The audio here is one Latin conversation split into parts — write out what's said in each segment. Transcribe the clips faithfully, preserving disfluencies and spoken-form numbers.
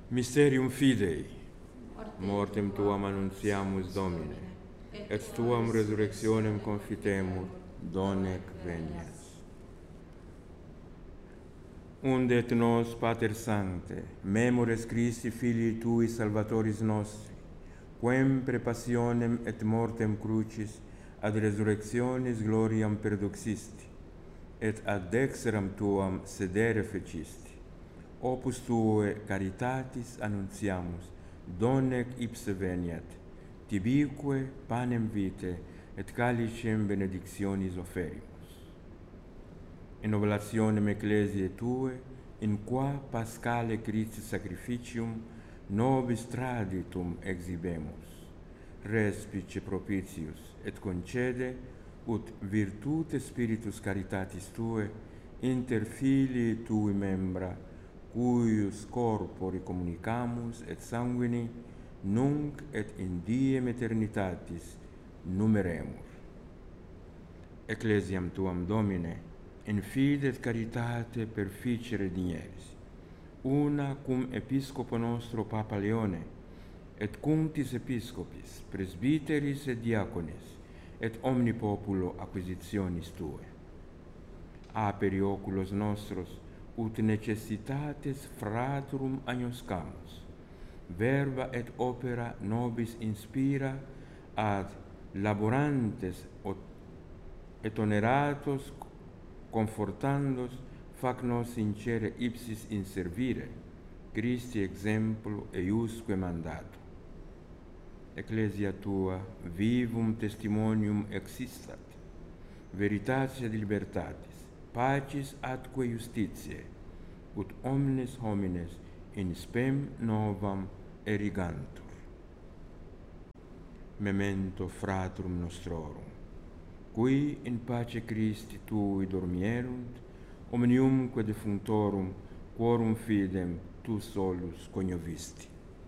Mysterium Fidei, mortem tuam annuntiamus Domine, et tuam resurrectionem confitemur, donec venias. Unde et nos, Pater Sancte, memores Christi Filii Tui Salvatoris nostri, quem pre passionem et mortem crucis ad resurrectionis gloriam perdoxisti, et ad dexteram Tuam sedere fecisti, opus Tue caritatis annuntiamus, donec ipse veniat, tibique panem vitae et calicem benedictionis offerimus. In oblationem Ecclesiae Tue, in qua Paschale Christi sacrificium nobis traditum exhibemus, respice propitius et concede ut virtute spiritus caritatis Tue inter filii Tui membra, cuius corpori communicamus et sanguini nunc et in diem eternitatis numeremur. Ecclesiam Tuam Domine, in fide et caritate perficere digneris, una cum episcopo nostro Papa Leone, et cunctis episcopis, presbiteris et diaconis, et omni populo acquisitionis Tue. Aperi oculos nostros, ut necessitates fraturum agnoscamus, verba et opera nobis inspira ad laborantes et oneratos confortandos fac nos sincere ipsis in servire, Christi exemplo eiusque mandato. Ecclesia Tua vivum testimonium existat, veritatis et libertatis, pacis atque justitiae, ut omnes homines in spem novam erigantur. Memento fraturum nostrorum, qui in pace Christi Tui dormierunt, omniumque defunctorum, quorum fidem Tu solus coniovisti.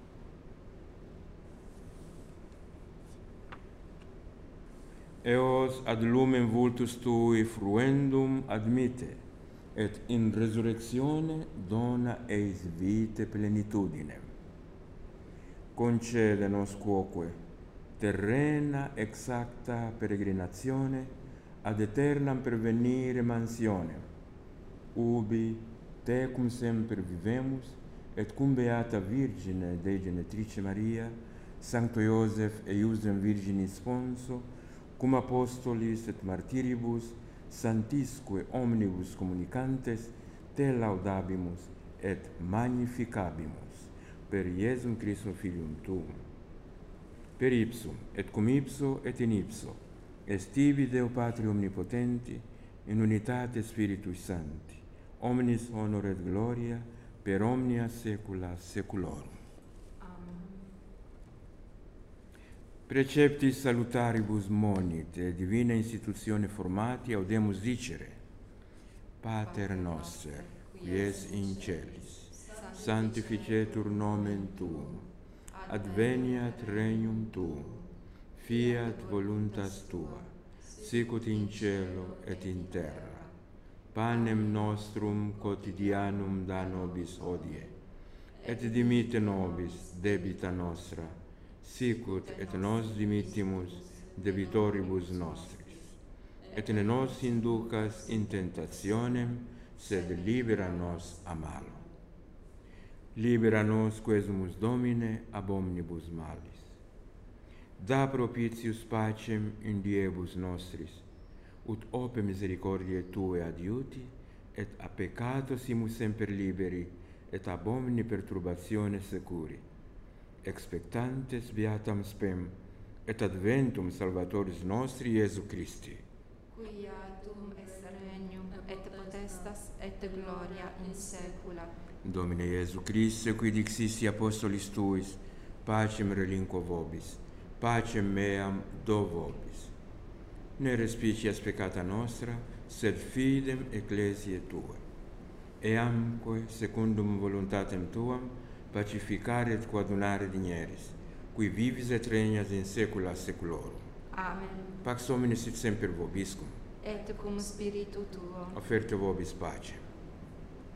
Eos ad lumen vultus Tui fruendum admite, et in resurrectione dona eis vitae plenitudinem. Concede nos quoque terrena exacta peregrinazione ad aeternam pervenire mansionem, ubi tecum semper vivemus, et cum beata Virgine Dei Genetrice Maria, Sancto Iosef eiusdem Virginis sponso, cum apostolis et martiribus, santisque omnibus communicantes, te laudabimus et magnificabimus per Iesum Christum Filium Tuum. Per ipsum, et cum ipso, et in ipso, est tibi Deo Patri Omnipotenti, in unitate Spiritus Sancti, omnis honor et gloria, per omnia saecula saeculorum. Preceptis salutaribus monit, e divina institutione formati, audemus dicere: Pater noster, qui es in celis, sanctificetur nomen Tuum, adveniat regnum Tuum, fiat voluntas Tua, sicut in cielo et in terra. Panem nostrum quotidianum da nobis hodie, et dimitte nobis debita nostra, sicut et nos dimittimus debitoribus nostris. Et ne nos inducas in tentationem, sed libera nos a malo. Libera nos quesumus Domine ab omnibus malis. Da propitius pacem in diebus nostris, ut ope misericordiae Tue adiuti, et a peccato simus semper liberi, et ab omni perturbatione securi, expectantes beatam spem, et adventum Salvatoris nostri Iesu Christi. Quia Tuum est regnum, et potestas, et gloria in saecula. Domine Iesu Christe, qui dixisti apostolis Tuis, pacem relinquo vobis, pacem meam do vobis. Ne respicias peccata nostra, sed fidem Ecclesiae Tuae. Eamque, secundum voluntatem Tuam, pacificare et coadunare digneris, qui vivis et regnas in saecula saeculorum. Amen. Pax Domini sit semper vobiscum. Et cum spiritu tuo. Offerte vobis pace.